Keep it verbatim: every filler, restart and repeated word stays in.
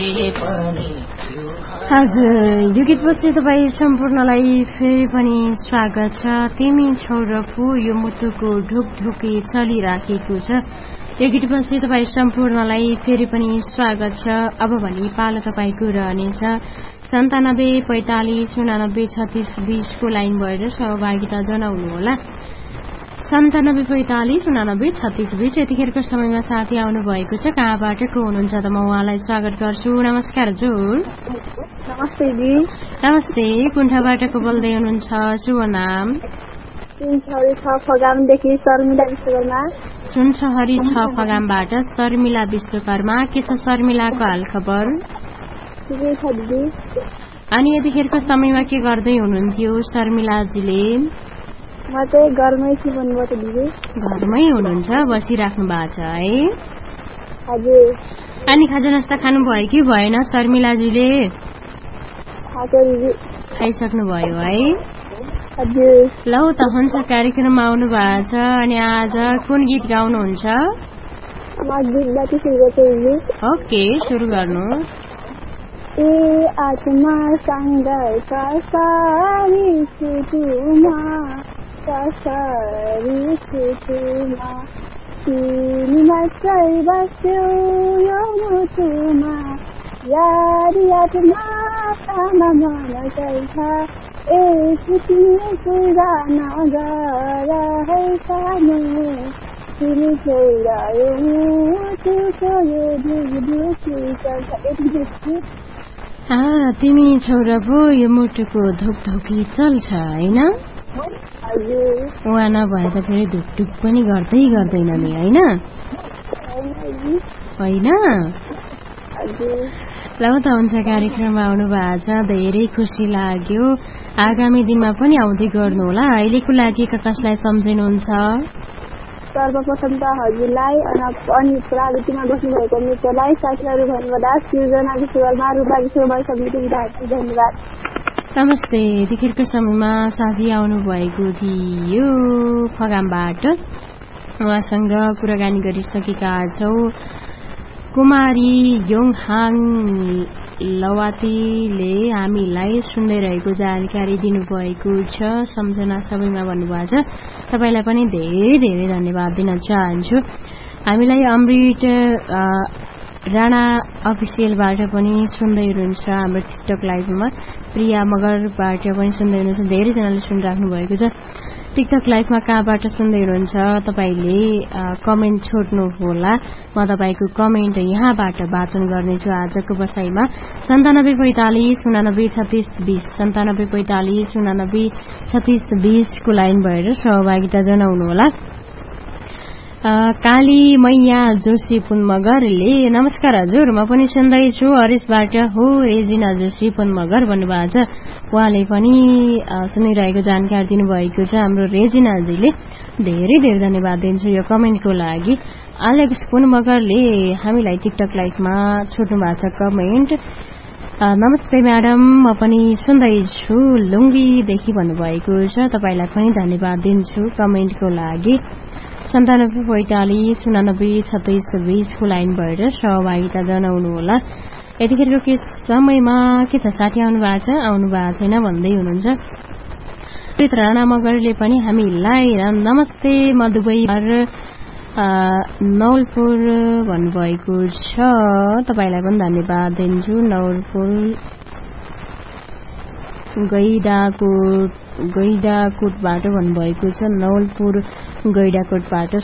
हजुर यो गीतपछि तपाईँ सम्पूर्णलाई फेरि पनि स्वागत छ। तिमी छौ र पो यो मुटुको ढुकढुकी चलिराखेको छ। यो गीतपछि तपाईँ सम्पूर्णलाई फेरि पनि स्वागत छ। अब भनी पालो तपाईँको रहनेछ सन्तानब्बे पैंतालिस उनानब्बे छत्तीस बीसको लाइन भएर सहभागिता जनाउनुहोला। सन्तानब्बे पैंतालिस उनानब्बे छत्तीस बीस यतिखेरको समयमा साथी आउनु भएको छ। कहाँबाट को हुनुहुन्छ त म उहाँलाई स्वागत गर्छु। नमस्कार हजुर। नमस्ते दी। नमस्ते, कुण्ठाबाट को बोल्दै हुनुहुन्छ? शुभ नाम? सुनसहरी छ फगामबाट शर्मिला विश्वकर्मा। के छ शर्मिलाको हाल खबर? अनि यतिखेरको समयमा के गर्दै हुनुहुन्थ्यो शर्मिलाजीले? म चाहिँ घरमै छु भन्नुभयो दिदी। घरमै हुनुहुन्छ, बसिराख्नु भएको छ है? हजुर। अनि खाजा नास्ता खानु भयो कि भएन शर्मिलाजीले? खाइसक्नु भयो है? हजुर। लौ त हुन्छ, कार्यक्रममा आउनु भएको छ। अनि आज कुन गीत गाउनुहुन्छ? ओके, सुरु गर्नु। ए आत्मा सङ्घर्षका सारी छुटुमा कसरी छुटुमा तिमी मात्रै बस्यौ यो मुटुमा याद यादमा तामा मन गइछ ए तिमी कुरा नगर है सानो तिमी छोरा यो मुटुको यो ढुकढुकी चल्छ। तिमी छोरा पो यो मुटुको धुकधुकी चल्छ होइन? उहाँ नभए त फेरि ढुकढुक पनि गर्दै गर्दैन नि होइन? होइन? ल त हुन्छ, कार्यक्रममा आउनु भएको छ, धेरै खुसी लाग्यो। आगामी दिनमा पनि आउँदै गर्नु होला। अहिलेको लागि कसलाई सम्झिनुहुन्छ? सर्वप्रथम त हजुरलाई अनि प्राविधिकमा बस्नुभएको मित्रलाई, साथीहरू भन्नुभयो सृजना विश्वकर्मा, रूपा विश्वकर्मा समिति विधायक, धन्यवाद। नमस्ते। यतिखेरको समयमा साथी आउनु भएको थियो फगामबाट। उहाँसँग कुराकानी गरिसकेका छौँ। कुमारी योङहाङ लवातीले हामीलाई सुन्दै रहेको जानकारी दिनुभएको छ। सम्झना सबैमा भन्नुभएको छ। तपाईँलाई पनि धेरै धेरै धन्यवाद दिन चाहन्छु। हामीलाई अमृत राणा अफिसियलबाट पनि सुन्दै हुनुहुन्छ। हाम्रो टिकटक लाइभमा प्रिया मगरबाट पनि सुन्दै हुनुहुन्छ। धेरैजनाले सुनिराख्नु भएको छ। टिकटक लाइभमा कहाँबाट सुन्दै हुनुहुन्छ तपाईँले कमेन्ट छोड्नु होला। म तपाईँको कमेन्ट यहाँबाट वाचन गर्नेछु आजको बसाइमा। सन्तानब्बे पैंतालिस उनानब्बे छत्तीस बीस सन्तानब्बे पैंतालिस उनानब्बे छत्तीस बीसको लाइन भएर सहभागिता जनाउनु होला। काली मैया जोशी पुनमगरले नमस्कार हजुर, म पनि सुन्दैछु हरिशबाट हो रेजिना जोशी पुनमगर भन्नुभएको छ। उहाँले पनि सुनिरहेको जानकारी दिनुभएको छ। हाम्रो रेजिनाजीले धेरै धेरै धन्यवाद दिन्छु यो कमेन्टको लागि। एलेक्स पुनमगरले हामीलाई टिकटक लाइभमा छोड्नु भएको छ कमेन्ट। नमस्ते म्याडम, म पनि सुन्दैछु लुङ्गीदेखि भन्नुभएको छ। तपाईँलाई पनि धन्यवाद दिन्छु कमेन्टको लागि। सन्तानब्बे पैंतालिस उनानब्बे छत्तीस बीसको लाइन भएर सहभागिता जनाउनु होला। यतिखेरको के समयमा के छ साथी आउनु भएको छ? आउनु भएको छैन भन्दै हुनुहुन्छ। राणा मगरले पनि हामीलाई नमस्ते म दुबई नौलपुर भन्नुभएको छ। तपाईँलाई पनि धन्यवाद दिन्छु। नौलपुर गैडाकोट गैडाकोटबाट भन्नुभएको छ। नौलपुर गैडाकोटबाट